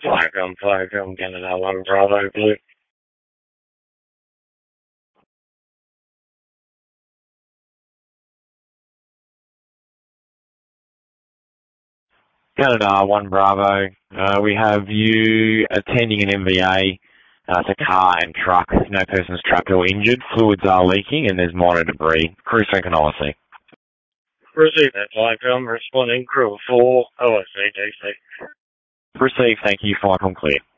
Flag film, Canada 1 Bravo Blue. Canada 1 Bravo. We have you attending an MVA. It's a car and truck. No persons trapped or injured. Fluids are leaking and there's minor debris. Crew synchronicity. Receive that flight film. Responding crew 4 OSC DC. Receive. Thank you. Flight on clear.